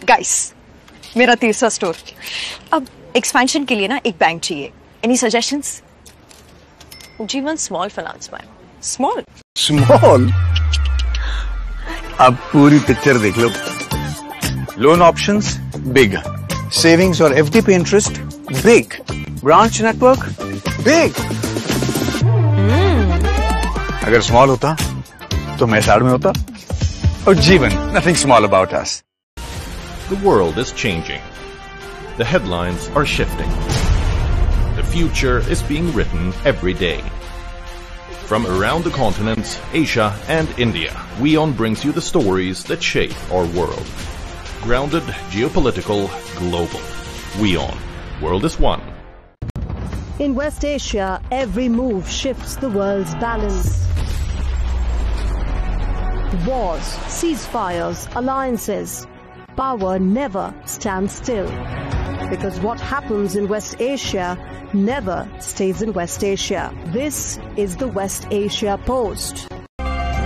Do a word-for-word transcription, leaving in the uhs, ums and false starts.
Guys, मेरा तीसरा store. अब एक्सपेंशन के लिए ना एक बैंक चाहिए। Any suggestions? जीवन स्मॉल फाइनेंस में। स्मॉल स्मॉल अब पूरी पिक्चर देख लो। लोन ऑप्शंस बिग, सेविंग्स और एफडी पे interest big, branch network big. अगर स्मॉल होता तो मैं साइड में होता। और जीवन, nothing small about us. The world is changing. The headlines are shifting. The future is being written every day. From around the continents, Asia and India, WION brings you the stories that shape our world. Grounded, geopolitical, global. WION. World is one. In West Asia, every move shifts the world's balance. Wars, ceasefires, alliances. Power never stands still. Because what happens in West Asia never stays in West Asia. This is the West Asia Post.